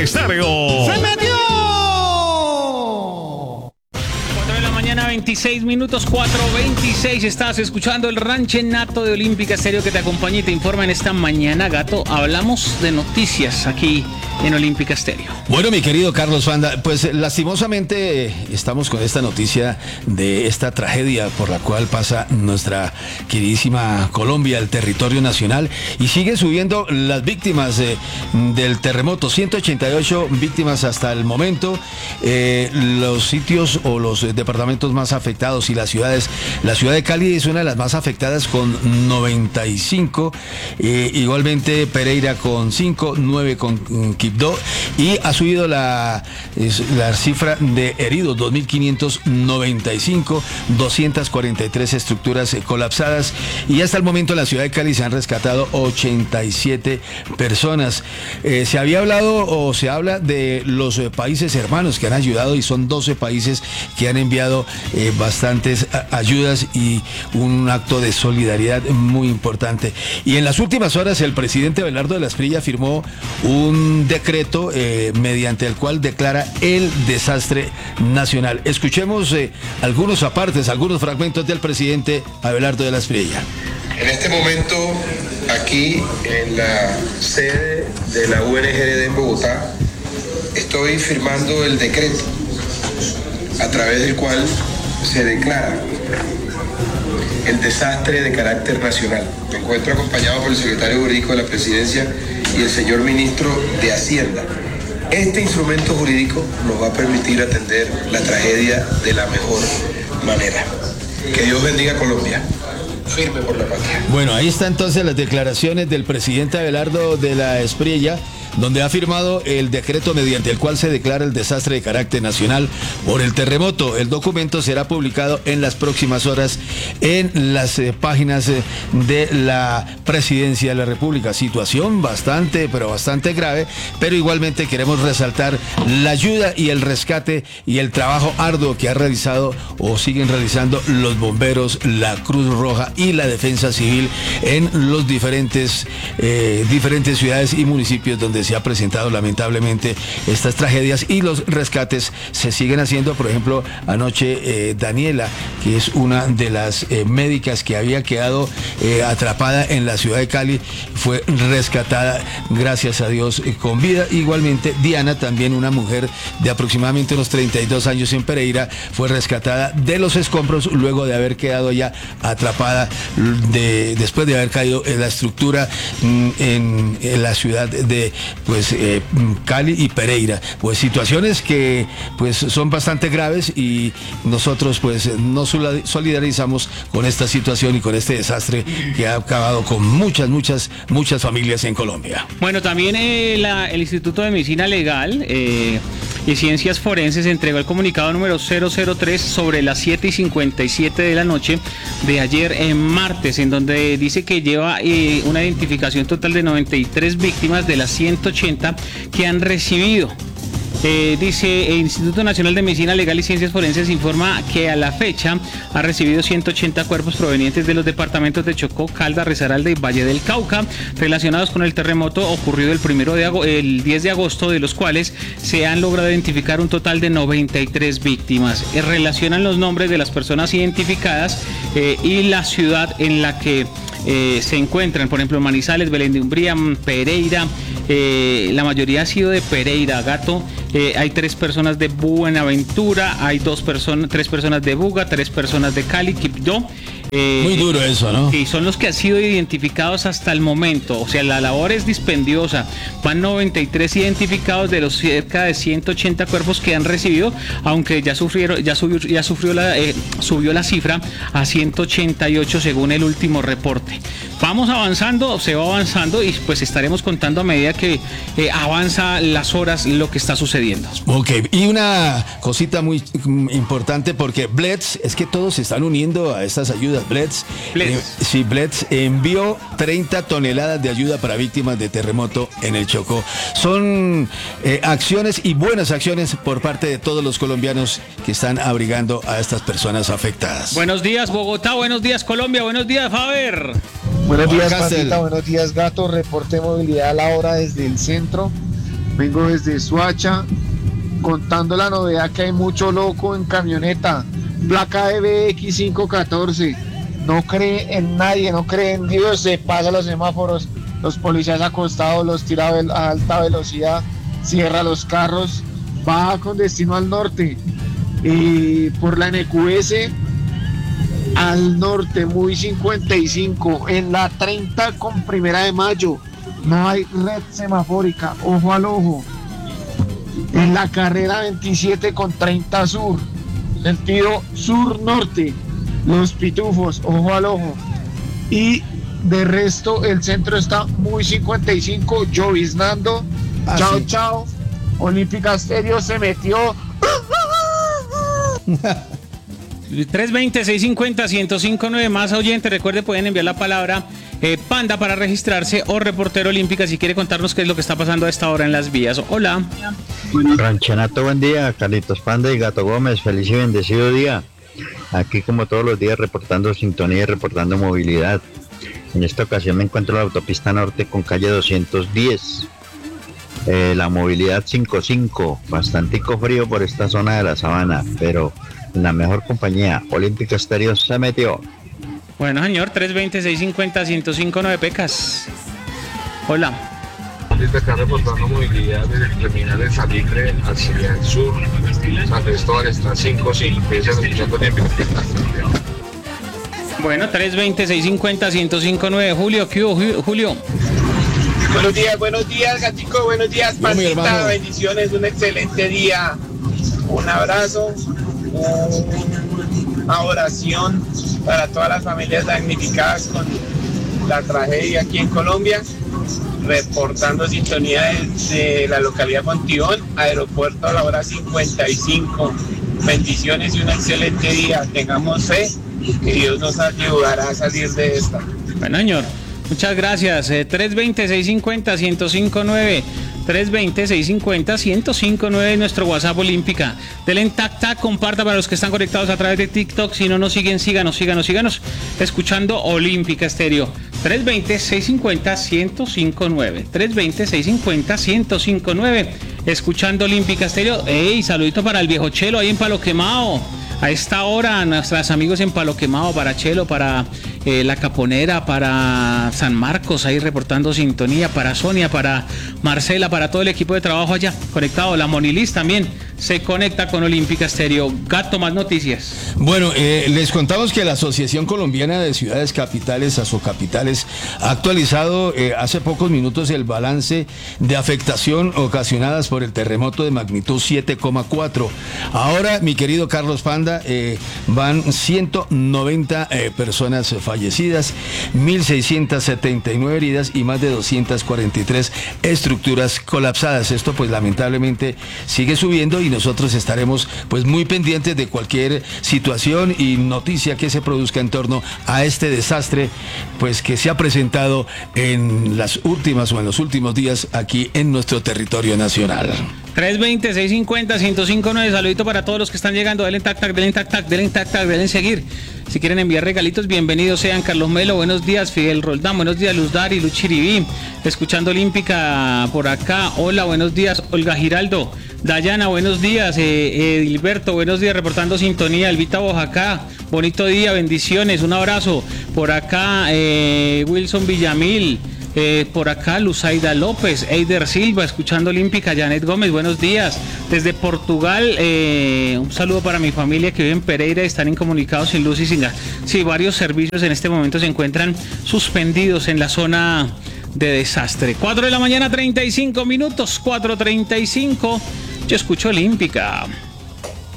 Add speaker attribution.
Speaker 1: Estéreo.
Speaker 2: ¡Se metió!
Speaker 3: 4 de la mañana, 26 minutos, 4:26. Estás escuchando el ranchenato de Olímpica Estéreo que te acompaña y te informa en esta mañana, gato. Hablamos de noticias aquí en Olímpica Estéreo.
Speaker 4: Bueno, mi querido Carlos Fanda, pues lastimosamente estamos con esta noticia de esta tragedia por la cual pasa nuestra queridísima Colombia, el territorio nacional, y sigue subiendo las víctimas del terremoto, 188 víctimas hasta el momento. Los sitios o los departamentos más afectados y las ciudades, la ciudad de Cali es una de las más afectadas con 95, igualmente Pereira con 5, 9 con Quibdó, y ha subido la cifra de heridos, 2.595, 243 estructuras colapsadas, y hasta el momento en la ciudad de Cali se han rescatado 87 personas. Se había hablado o se habla de los países hermanos que han ayudado, y son 12 países que han enviado bastantes ayudas y un acto de solidaridad muy importante. Y en las últimas horas el presidente Abelardo de la Espriella firmó un decreto mediante el cual declara el desastre nacional. Escuchemos algunos apartes, algunos fragmentos del presidente Abelardo de la Espriella.
Speaker 5: En este momento, aquí en la sede de la UNGD en Bogotá, estoy firmando el decreto a través del cual se declara el desastre de carácter nacional. Me encuentro acompañado por el secretario jurídico de la Presidencia y el señor ministro de Hacienda. Este instrumento jurídico nos va a permitir atender la tragedia de la mejor manera. Que Dios bendiga a Colombia. Firme por la patria.
Speaker 4: Bueno, ahí están entonces las declaraciones del presidente Abelardo de la Espriella, donde ha firmado el decreto mediante el cual se declara el desastre de carácter nacional por el terremoto. El documento será publicado en las próximas horas en las páginas de la Presidencia de la República. Situación bastante grave, pero igualmente queremos resaltar la ayuda y el rescate y el trabajo arduo que ha realizado o siguen realizando los bomberos, la Cruz Roja y la Defensa Civil en los diferentes ciudades y municipios donde se ha presentado lamentablemente estas tragedias, y los rescates se siguen haciendo. Por ejemplo, anoche Daniela, que es una de las médicas que había quedado atrapada en la ciudad de Cali, fue rescatada, gracias a Dios, con vida. Igualmente Diana, también una mujer de aproximadamente unos 32 años en Pereira, fue rescatada de los escombros luego de haber quedado ya atrapada después de haber caído en la estructura en la ciudad de Cali y Pereira. Pues situaciones que pues son bastante graves, y nosotros pues nos solidarizamos con esta situación y con este desastre que ha acabado con muchas familias en Colombia.
Speaker 3: Bueno, también el Instituto de Medicina Legal y Ciencias Forenses entregó el comunicado número 003 sobre las 7:57 de la noche de ayer, martes, en donde dice que lleva una identificación total de 93 víctimas de las 180 que han recibido. Dice el Instituto Nacional de Medicina Legal y Ciencias Forenses informa que a la fecha ha recibido 180 cuerpos provenientes de los departamentos de Chocó, Caldas, Risaralda y Valle del Cauca, relacionados con el terremoto ocurrido el 10 de agosto, de los cuales se han logrado identificar un total de 93 víctimas. Relacionan los nombres de las personas identificadas y la ciudad en la que se encuentran, por ejemplo, Manizales, Belén de Umbría, Pereira. La mayoría ha sido de Pereira, gato. Hay 3 personas de Buenaventura, hay 3 personas de Buga, 3 personas de Cali, Quibdó.
Speaker 4: Muy duro eso, ¿no?
Speaker 3: Y son los que han sido identificados hasta el momento. O sea, la labor es dispendiosa. Van 93 identificados de los cerca de 180 cuerpos que han recibido, aunque subió la cifra a 188 según el último reporte. Vamos avanzando, se va avanzando, y pues estaremos contando a medida que avanza las horas lo que está sucediendo.
Speaker 4: Ok, y una cosita muy importante, porque Blitz, es que todos se están uniendo a estas ayudas. Blitz envió 30 toneladas de ayuda para víctimas de terremoto en el Chocó. Son acciones y buenas acciones por parte de todos los colombianos que están abrigando a estas personas afectadas.
Speaker 3: Buenos días, Bogotá, buenos días, Colombia, buenos días, Faber.
Speaker 6: Buenos días, Patita, buenos días, Gato. Reporte de movilidad a la hora desde el centro.
Speaker 1: Vengo desde Suacha contando la novedad que hay mucho loco en camioneta. Placa EBX514. No cree en nadie, no cree en Dios. Se pasa los semáforos. Los policías acostados los tira a alta velocidad. Cierra los carros. Va con destino al norte. Por la NQS al norte, muy 55. En la 30 con 1 de Mayo. No hay red semafórica. Ojo al ojo. En la carrera 27 con 30 sur, sentido sur-norte, Los Pitufos, ojo al ojo. Y de resto el centro está muy 55, lloviznando. Chao, chao. Olímpica Estéreo se metió.
Speaker 3: 320-650-1059 más oyentes. Recuerde, pueden enviar la palabra Panda para registrarse, o reportero Olímpica si quiere contarnos qué es lo que está pasando a esta hora en las vías. Hola.
Speaker 2: Ranchenato, buen día. Carlitos Panda y Gato Gómez, feliz y bendecido día. Aquí como todos los días reportando sintonía y reportando movilidad. En esta ocasión me encuentro en la autopista norte con calle 210. La movilidad 5-5, bastantico frío por esta zona de la sabana, pero en la mejor compañía. Olímpica Estéreo se metió.
Speaker 3: Bueno, señor, 320-650-1059 Pecas. Hola.
Speaker 6: Desde acá reportando movilidad desde el terminal de Salitre hacia el sur. San Cristóbal está 5-5.
Speaker 3: Bueno, 320-650-1059 Julio, ¿qué hubo, Julio?
Speaker 7: Buenos días, Gatico, buenos días, Pandita, bendiciones, un excelente día. Un abrazo, una oración para todas las familias damnificadas con la tragedia aquí en Colombia. Reportando sintonía desde la localidad Fontibón, aeropuerto a la hora 55. Bendiciones y un excelente día. Tengamos fe que Dios nos ayudará a salir de esta.
Speaker 3: Bueno, señor, muchas gracias. 320-650-1059. 320-650-1059 nuestro WhatsApp Olímpica. Denle en tac, comparta para los que están conectados a través de TikTok. Si no nos siguen, síganos. Escuchando Olímpica Estéreo. 320-650-1059. 320-650-1059. Escuchando Olímpica Estéreo. ¡Ey! Saludito para el viejo Chelo ahí en Palo Quemado. A esta hora, nuestros amigos en Palo Quemado, para Chelo, para La Caponera, para San Marcos, ahí reportando sintonía, para Sonia, para Marcela, para todo el equipo de trabajo allá conectado. La Monilis también se conecta con Olímpica Estéreo. Gato, más noticias.
Speaker 4: Bueno, les contamos que la Asociación Colombiana de Ciudades Capitales, Asocapitales, ha actualizado hace pocos minutos el balance de afectación ocasionadas por el terremoto de magnitud 7,4. Ahora, mi querido Carlos Panda, van 190 personas fallecidas, 1.679 heridas y más de 243 estructuras colapsadas. Esto pues lamentablemente sigue subiendo y nosotros estaremos pues muy pendientes de cualquier situación y noticia que se produzca en torno a este desastre pues que se ha presentado en las últimas o en los últimos días aquí en nuestro territorio nacional.
Speaker 3: 320-650-1059, saludito para todos los que están llegando. Denle tac, denle seguir. Si quieren enviar regalitos, bienvenidos sean. Carlos Melo, buenos días. Fidel Roldán, buenos días. Luz Dari, Luz Chiribí, escuchando Olímpica por acá. Hola, buenos días. Olga Giraldo, Dayana, buenos días. Edilberto, buenos días, reportando sintonía. Elvita Bojacá, bonito día, bendiciones, un abrazo. Por acá, Wilson Villamil. Por acá Luzaida López, Eider Silva, escuchando Olímpica. Janet Gómez, buenos días. Desde Portugal, un saludo para mi familia que vive en Pereira y están incomunicados sin luz y sin gas. Sí, varios servicios en este momento se encuentran suspendidos en la zona de desastre. 4 de la mañana, 35 minutos, 4:35. Yo escucho Olímpica.